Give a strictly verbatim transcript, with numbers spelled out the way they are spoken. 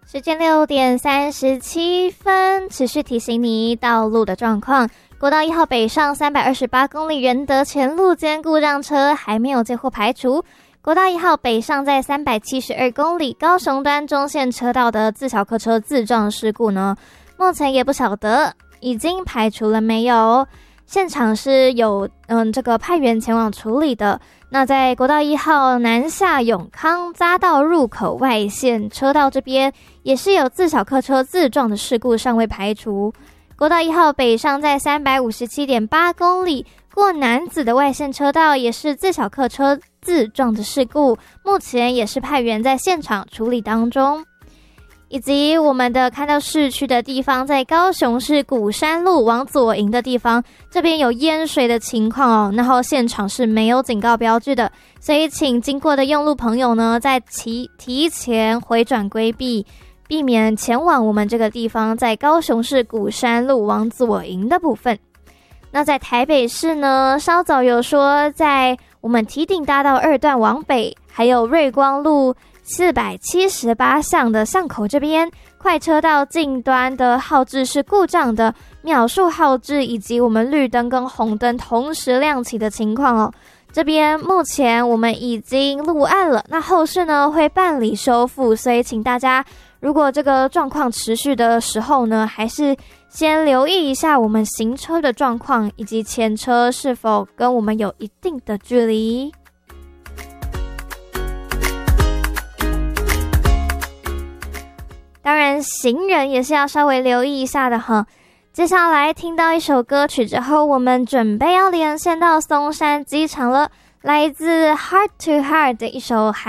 时间六点三十七分，持续提醒你道路的状况。国道一号北上三百二十八公里仁德前路间故障车还没有最后排除。国道一号北上在三百七十二公里高雄端中线车道的自小客车自撞事故呢，目前也不晓得已经排除了没有。现场是有嗯这个派员前往处理的。那在国道一号南下永康匝道入口外线车道这边，也是有自小客车自撞的事故尚未排除。国道一号北上在 三百五十七点八公里过楠梓的外线车道，也是自小客车自撞的事故，目前也是派员在现场处理当中。以及我们的看到市区的地方，在高雄市鼓山路往左营的地方，这边有淹水的情况哦，然后现场是没有警告标志的，所以请经过的用路朋友呢，在提提前回转规避，避免前往我们这个地方，在高雄市鼓山路往左营的部分。那在台北市呢，稍早有说在我们堤顶大道二段往北，还有瑞光路四百七十八巷的巷口这边，快车道近端的号志是故障的，秒数号志以及我们绿灯跟红灯同时亮起的情况哦。这边目前我们已经录案了，那后续呢会办理修复，所以请大家如果这个状况持续的时候呢，还是先留意一下我们行车的状况，以及前车是否跟我们有一定的距离。当然行人也是要稍微留意一下的哈。接下来听到一首歌曲之后，我们准备要连线到松山机场了，来自 Heart to Heart 的一首